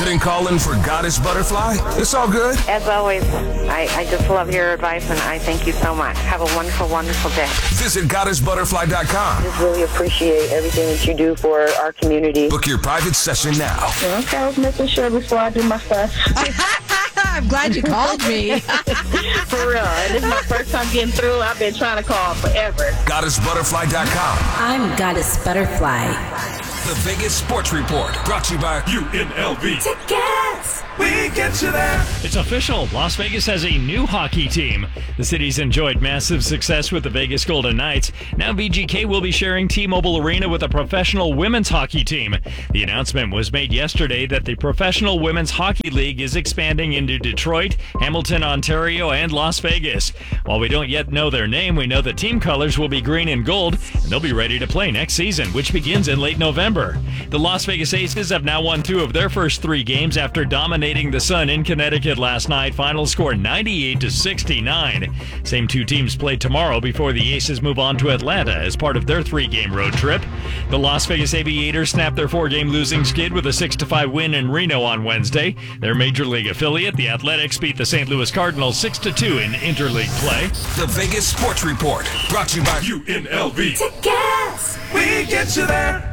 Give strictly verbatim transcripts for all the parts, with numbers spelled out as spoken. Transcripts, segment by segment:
Couldn't call in for Goddess Butterfly? It's all good. As always, I, I just love your advice, and I thank you so much. Have a wonderful, wonderful day. Visit goddess butterfly dot com. I just really appreciate everything that you do for our community. Book your private session now. Okay, I was making sure before I do my stuff. I'm glad you called me. For real. And this is my first time getting through. I've been trying to call forever. goddess butterfly dot com. I'm Goddess Butterfly. The Vegas Sports Report, brought to you by U N L V. Tickets! We get you there. It's official. Las Vegas has a new hockey team. The city's enjoyed massive success with the Vegas Golden Knights. Now V G K will be sharing T-Mobile Arena with a professional women's hockey team. The announcement was made yesterday that the Professional Women's Hockey League is expanding into Detroit, Hamilton, Ontario, and Las Vegas. While we don't yet know their name, we know the team colors will be green and gold, and they'll be ready to play next season, which begins in late November. The Las Vegas Aces have now won two of their first three games after dominating the Sun in Connecticut last night. Final score ninety-eight to sixty-nine. Same two teams play tomorrow before the Aces move on to Atlanta as part of their three-game road trip. The Las Vegas Aviators snapped their four-game losing skid with a six to five win in Reno on Wednesday. Their Major League affiliate, the Athletics, beat the Saint Louis Cardinals six to two in interleague play. The Vegas Sports Report, brought to you by U N L V. Tickets! We get you there.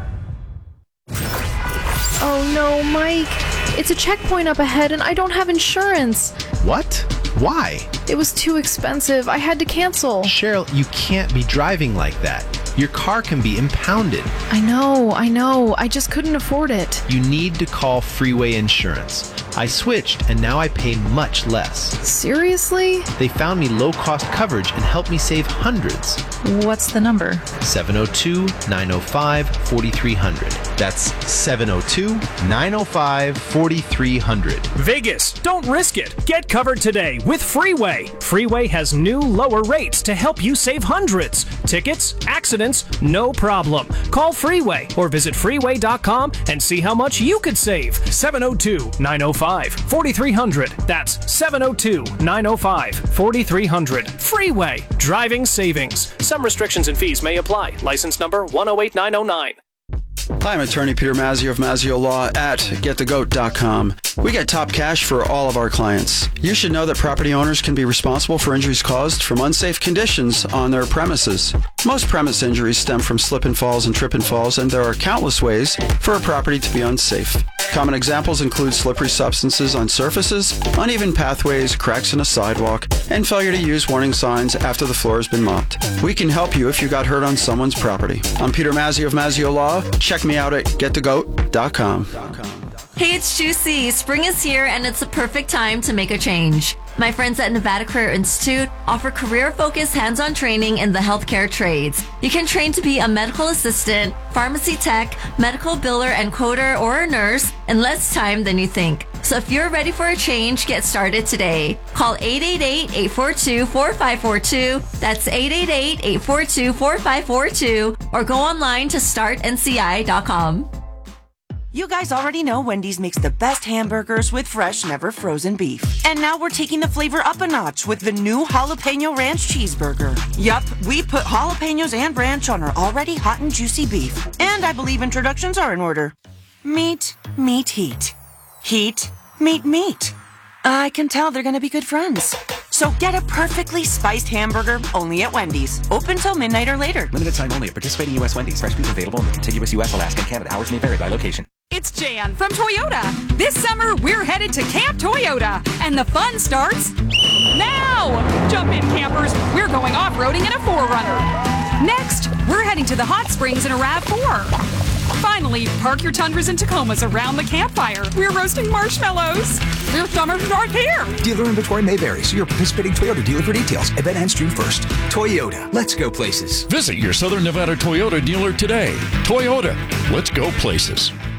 Oh no, Mike. It's a checkpoint up ahead and I don't have insurance. What? Why? It was too expensive. I had to cancel. Cheryl, you can't be driving like that. Your car can be impounded. I know, I know. I just couldn't afford it. You need to call Freeway Insurance. I switched and now I pay much less. Seriously? They found me low-cost coverage and helped me save hundreds. What's the number? seven oh two, nine oh five, four three hundred. That's seven oh two, nine oh five, four three hundred. Vegas, don't risk it. Get covered today with Freeway. Freeway has new lower rates to help you save hundreds. Tickets, accidents, no problem. Call Freeway or visit freeway dot com and see how much you could save. seven oh two, nine oh five, four three hundred. That's seven oh two, nine oh five, four three hundred. Freeway. Driving savings. Some restrictions and fees may apply. License number one oh eight nine oh nine. Hi, I'm attorney Peter Mazzio of Mazzio Law at get the goat dot com. We get top cash for all of our clients. You should know that property owners can be responsible for injuries caused from unsafe conditions on their premises. Most premise injuries stem from slip and falls and trip and falls, and there are countless ways for a property to be unsafe. Common examples include slippery substances on surfaces, uneven pathways, cracks in a sidewalk, and failure to use warning signs after the floor has been mopped. We can help you if you got hurt on someone's property. I'm Peter Mazzio of Mazzio Law. Check me out at get the goat dot com. Hey, it's Juicy. Spring is here, and it's the perfect time to make a change. My friends at Nevada Career Institute offer career-focused hands-on training in the healthcare trades. You can train to be a medical assistant, pharmacy tech, medical biller and coder, or a nurse in less time than you think. So if you're ready for a change, get started today. Call eight eight eight, eight four two, four five four two. That's eight eight eight, eight four two, four five four two. Or go online to start N C I dot com. You guys already know Wendy's makes the best hamburgers with fresh, never frozen beef. And now we're taking the flavor up a notch with the new Jalapeno Ranch Cheeseburger. Yup, we put jalapenos and ranch on our already hot and juicy beef. And I believe introductions are in order. Meat, meat, heat. Heat, meat, meat. I can tell they're gonna be good friends. So get a perfectly spiced hamburger only at Wendy's. Open till midnight or later. Limited time only at participating U S Wendy's. Fresh beef available in the contiguous U S, Alaska, and Canada. Hours may vary by location. It's Jan from Toyota. This summer, we're headed to Camp Toyota, and the fun starts now. Jump in, campers. We're going off-roading in a four runner. Next, we're heading to the hot springs in a RAV four. Finally, park your Tundras and Tacomas around the campfire. We're roasting marshmallows. Their summer starts here. Dealer inventory may vary. See your participating Toyota dealer for details. Event ends June first. Toyota. Let's go places. Visit your Southern Nevada Toyota dealer today. Toyota. Let's go places.